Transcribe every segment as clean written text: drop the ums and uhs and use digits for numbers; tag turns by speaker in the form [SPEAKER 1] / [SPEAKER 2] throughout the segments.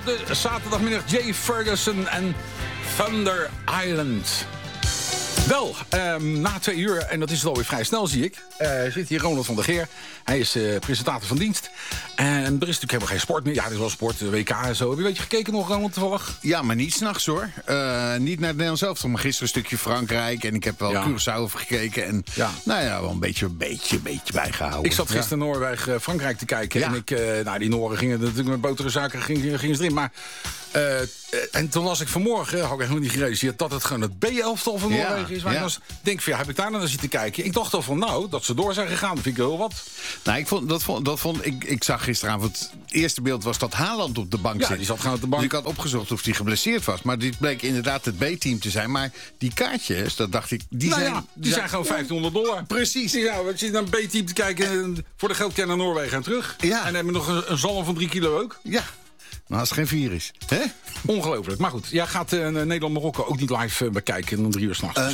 [SPEAKER 1] De zaterdagmiddag Jay Ferguson en Thunder Island. Wel, na 2 uur, en dat is het alweer vrij snel, zie ik, zit hier Ronald van der Geer. Hij is presentator van dienst. En er is natuurlijk helemaal geen sport meer. Ja, er is wel sport, WK en zo. Heb je een beetje gekeken nog, Ronald, toevallig?
[SPEAKER 2] Ja, maar niet 's nachts hoor. Niet naar het Nederlands elftal, maar gisteren een stukje Frankrijk. En ik heb wel Curaçao gekeken. En nou ja, wel een beetje bijgehouden.
[SPEAKER 1] Ik zat gisteren Noorwegen-Frankrijk te kijken. Ja. En die Nooren gingen natuurlijk met botere zaken gingen ze erin. Maar en toen las ik vanmorgen, had ik helemaal niet gerealiseerd, dat het gewoon het B-elftal van Noorwegen is. Maar ik denk van, heb ik daar naar zitten kijken? Ik dacht al van, dat ze door zijn gegaan, dat vind ik heel wat.
[SPEAKER 2] Nou, ik zag gisteravond, het eerste beeld was dat Haaland op de bank zit.
[SPEAKER 1] Ja, die zat gewoon op de bank.
[SPEAKER 2] Dus ik had opgezocht of hij geblesseerd was. Maar dit bleek inderdaad het B-team te zijn. Maar die kaartjes, dat dacht ik, die zijn gewoon $1500.
[SPEAKER 1] Precies. We zitten naar een B-team te kijken voor de geld naar Noorwegen en terug. Ja. En hebben nog een zalm van 3 kilo ook.
[SPEAKER 2] Ja. Maar als het geen 4 is. Hè?
[SPEAKER 1] Ongelooflijk. Maar goed, jij gaat Nederland-Marokko ook niet live bekijken om 3 uur 's nachts.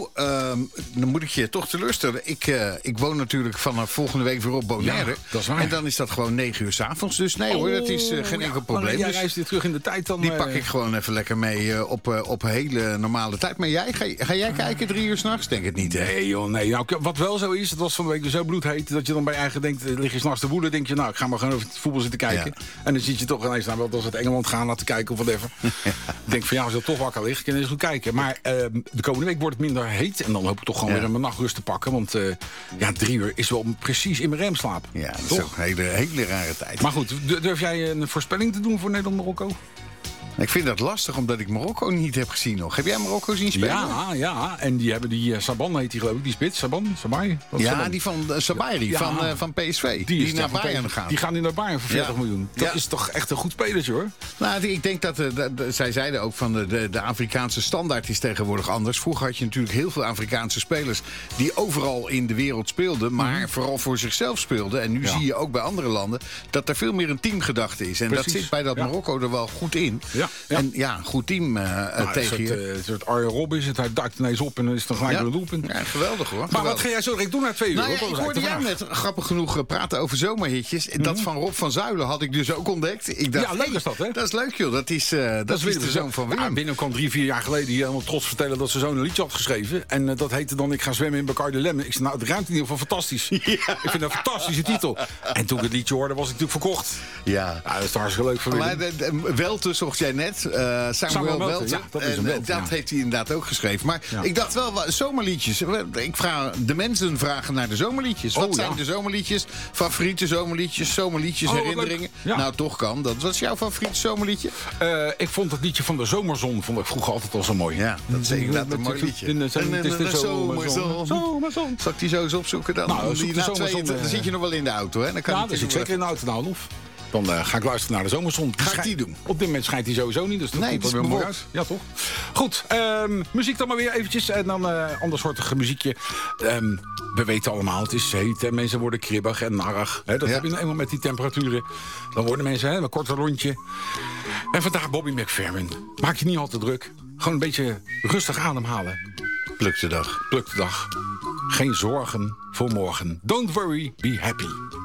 [SPEAKER 2] Dan moet ik je toch teleurstellen. Ik woon natuurlijk vanaf volgende week weer op Bonaire.
[SPEAKER 1] Ja, dat is waar.
[SPEAKER 2] En dan is dat gewoon 9 uur 's avonds. Dus nee hoor, dat is geen enkel probleem.
[SPEAKER 1] Jij reist weer terug in de tijd dan.
[SPEAKER 2] Die pak ik gewoon even lekker mee op hele normale tijd. Maar jij, ga jij kijken 3 uur 's nachts? Denk het niet, hè?
[SPEAKER 1] Nee joh, nee. Nou, wat wel zo is, het was van de week zo bloedheet, dat je dan bij je eigen denkt, lig je 's nachts te woelen, denk je, ik ga maar gewoon over het voetbal zitten kijken. Ja. En dan zit je toch ineens als het Engeland gaan laten kijken of whatever. Ik denk van als je toch wakker ligt, kun je eens goed kijken. Maar de komende week wordt het minder heet. En dan hoop ik toch gewoon weer een nachtrust te pakken. Want 3 uur is wel precies in mijn remslaap.
[SPEAKER 2] Ja, dat is ook een hele rare tijd.
[SPEAKER 1] Maar goed, durf jij een voorspelling te doen voor Nederland-Marokko?
[SPEAKER 2] Ik vind dat lastig, omdat ik Marokko niet heb gezien nog. Heb jij Marokko zien spelen?
[SPEAKER 1] Ja. En die hebben die Saban, heet die geloof ik, die spits. Sabai?
[SPEAKER 2] Die van Sabairi, van PSV. Die naar Bayern gaan.
[SPEAKER 1] Die gaan nu naar Bayern voor 40 miljoen. Dat is toch echt een goed spelertje, hoor.
[SPEAKER 2] Nou, ik denk dat, zij zeiden ook van de Afrikaanse standaard is tegenwoordig anders. Vroeger had je natuurlijk heel veel Afrikaanse spelers die overal in de wereld speelden, maar vooral voor zichzelf speelden. En nu zie je ook bij andere landen dat er veel meer een teamgedachte is. En dat zit bij dat Marokko er wel goed in. Ja. En goed team tegen je.
[SPEAKER 1] Een soort Arjen Robben is het. Hij duikt ineens op en dan is het gelijk een doelpunt.
[SPEAKER 2] Ja, geweldig hoor.
[SPEAKER 1] Maar wat ga jij zo direct doen na 2 uur?
[SPEAKER 2] Ik hoorde jou net grappig genoeg praten over zomerhitjes. Dat van Rob van Zuilen had ik dus ook ontdekt. Ik dacht,
[SPEAKER 1] leuk is dat, hè?
[SPEAKER 2] Dat is leuk, joh. Dat is de zoon van Willem.
[SPEAKER 1] Willem kwam 3-4 jaar geleden hier helemaal trots vertellen dat zijn zoon een liedje had geschreven. En dat heette dan Ik ga zwemmen in Bacardi Lemon. Ik zei, het ruimt in ieder geval fantastisch. Ja. Ik vind dat een fantastische titel. En toen ik het liedje hoorde, was ik natuurlijk verkocht. Ja, dat is hartstikke leuk voor Willem.
[SPEAKER 2] Maar Welte zocht jij net. Samuel Welte. Dat heeft hij inderdaad ook geschreven. Maar ik dacht wel, zomerliedjes. De mensen vragen naar de zomerliedjes. Wat zijn de zomerliedjes? Favoriete zomerliedjes, herinneringen? Ja. Nou, toch kan. Wat is jouw favoriete zomerliedje?
[SPEAKER 1] Ik vond het liedje van de Zomerzon vroeger altijd al zo mooi.
[SPEAKER 2] Ja, dat is inderdaad een mooi liedje. De Zomerzon. Zal ik die zo eens opzoeken dan? Dan zit je nog wel in de auto, hè?
[SPEAKER 1] Dan zit ik zeker in de auto. Nou, Loef. Dan ga ik luisteren naar de Zomerzon.
[SPEAKER 2] Ga ik die doen?
[SPEAKER 1] Op dit moment schijnt hij sowieso niet, dus dat komt er weer mooi uit. Ja, toch? Goed, muziek dan maar weer eventjes. En dan andersoortige muziekje. We weten allemaal, het is heet. Hè? Mensen worden kribbig en narrig. Hè? Dat heb je nou eenmaal met die temperaturen. Dan worden mensen een korter rondje. En vandaag Bobby McFerrin. Maak je niet al te druk. Gewoon een beetje rustig ademhalen.
[SPEAKER 2] Pluk de dag.
[SPEAKER 1] Geen zorgen voor morgen. Don't worry, be happy.